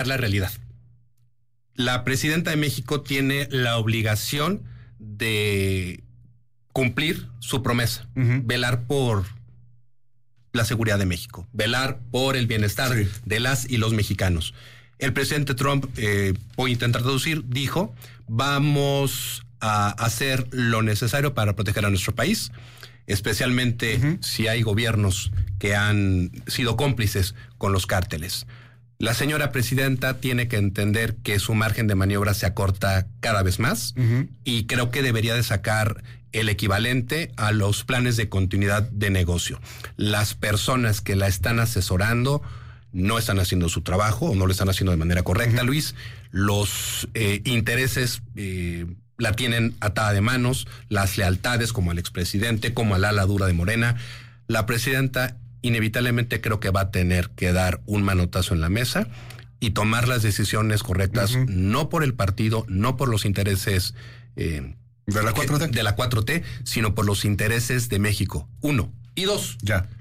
la realidad. La presidenta de México tiene la obligación de cumplir su promesa, velar por la seguridad de México, velar por el bienestar de las y los mexicanos. El presidente Trump, voy a intentar traducir, dijo, vamos a hacer lo necesario para proteger a nuestro país, especialmente si hay gobiernos que han sido cómplices con los cárteles. La señora presidenta tiene que entender que su margen de maniobra se acorta cada vez más y creo que debería de sacar el equivalente a los planes de continuidad de negocio. Las personas que la están asesorando no están haciendo su trabajo o no lo están haciendo de manera correcta, Luis. Los intereses la tienen atada de manos, las lealtades como al expresidente, como al ala dura de Morena. La presidenta inevitablemente creo que va a tener que dar un manotazo en la mesa y tomar las decisiones correctas, no por el partido, no por los intereses de la 4T. De la 4T, sino por los intereses de México. 1. Y 2,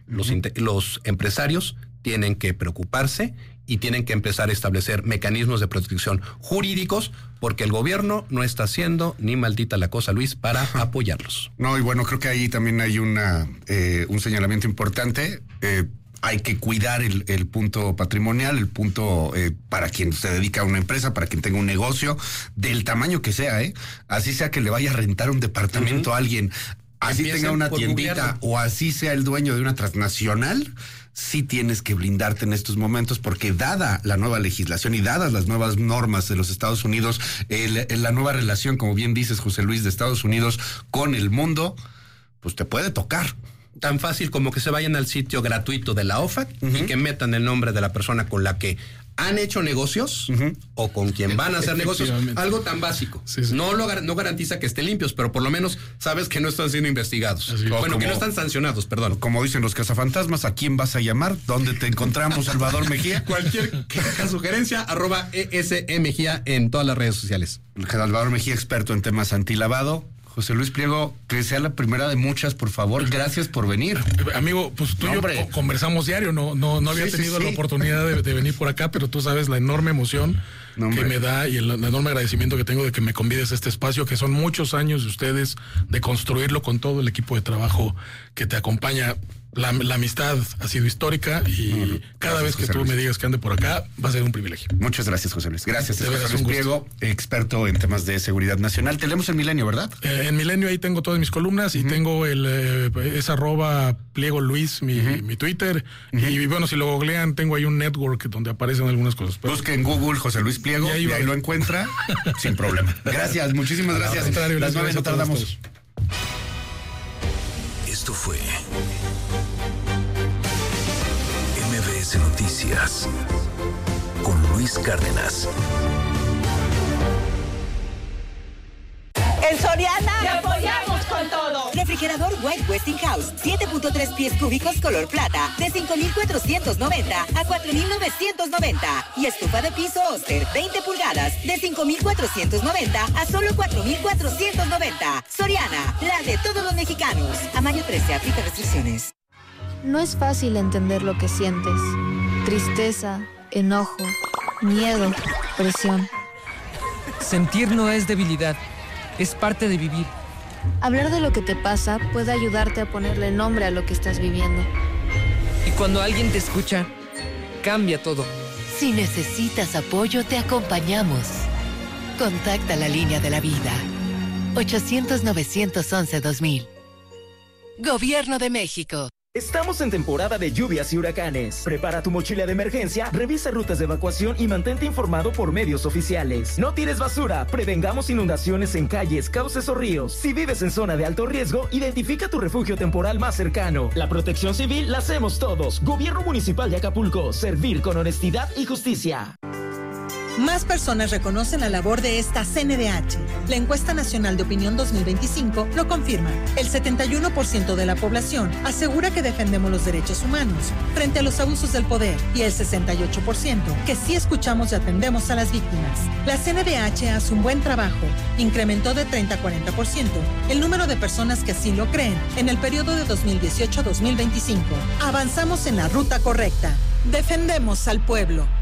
los empresarios tienen que preocuparse y tienen que empezar a establecer mecanismos de protección jurídicos, porque el gobierno no está haciendo ni maldita la cosa, Luis, para apoyarlos. No, y bueno, creo que ahí también hay un señalamiento importante. Hay que cuidar el punto patrimonial, el punto para quien se dedica a una empresa, para quien tenga un negocio, del tamaño que sea, así sea que le vaya a rentar un departamento a alguien, así tenga una tiendita o así sea el dueño de una transnacional. Sí tienes que blindarte en estos momentos, porque dada la nueva legislación y dadas las nuevas normas de los Estados Unidos, la nueva relación, como bien dices, José Luis, de Estados Unidos con el mundo, pues te puede tocar. Tan fácil como que se vayan al sitio gratuito de la OFAC y que metan el nombre de la persona con la que han hecho negocios o con quien van a hacer negocios. Algo tan básico. No garantiza que estén limpios, pero por lo menos sabes que no están siendo investigados. Que no están sancionados, perdón. Como dicen los cazafantasmas, ¿a quién vas a llamar? ¿Dónde te encontramos, Salvador Mejía? Cualquier sugerencia, @ESE_Mejía en todas las redes sociales. Salvador Mejía, experto en temas antilavado. José Luis Pliego, que sea la primera de muchas, por favor. Gracias por venir. Amigo, pues tú y yo conversamos diario, no había tenido la oportunidad de venir por acá, pero tú sabes la enorme emoción que me da y el enorme agradecimiento que tengo de que me convides a este espacio, que son muchos años de ustedes, de construirlo con todo el equipo de trabajo que te acompaña. La amistad ha sido histórica y cada vez que tú me digas que ande por acá va a ser un privilegio. Muchas gracias, José Luis. Gracias. José Luis Pliego, experto en temas de seguridad nacional. Te leemos en Milenio, ¿verdad? En Milenio ahí tengo todas mis columnas y tengo es @Pliego Luis, mi Twitter. Y bueno, si lo googlean, tengo ahí un network donde aparecen algunas cosas. Pero busque en Google José Luis Pliego y ahí lo encuentra sin problema. Gracias, muchísimas gracias. Las 9 no tardamos. Esto fue MBS Noticias con Luis Cárdenas. En Soriana ¡te apoyamos con todo! Refrigerador White Westinghouse, 7.3 pies cúbicos color plata, de 5,490 a 4,990. Y estufa de piso Oster, 20 pulgadas, de 5,490 a solo 4,490. Soriana, la de todos los mexicanos. A mayo 13, aplica restricciones. No es fácil entender lo que sientes. Tristeza, enojo, miedo, presión. Sentir no es debilidad, es parte de vivir. Hablar de lo que te pasa puede ayudarte a ponerle nombre a lo que estás viviendo. Y cuando alguien te escucha, cambia todo. Si necesitas apoyo, te acompañamos. Contacta la línea de la vida. 800-911-2000. Gobierno de México. Estamos en temporada de lluvias y huracanes. Prepara tu mochila de emergencia, revisa rutas de evacuación y mantente informado por medios oficiales. No tires basura, prevengamos inundaciones en calles, cauces o ríos. Si vives en zona de alto riesgo, identifica tu refugio temporal más cercano. La protección civil la hacemos todos. Gobierno Municipal de Acapulco, servir con honestidad y justicia. Más personas reconocen la labor de esta CNDH. La encuesta nacional de opinión 2025 lo confirma. El 71% de la población asegura que defendemos los derechos humanos frente a los abusos del poder y el 68% que sí escuchamos y atendemos a las víctimas. La CNDH hace un buen trabajo. Incrementó de 30 a 40% el número de personas que así lo creen en el periodo de 2018 a 2025. Avanzamos en la ruta correcta. Defendemos al pueblo.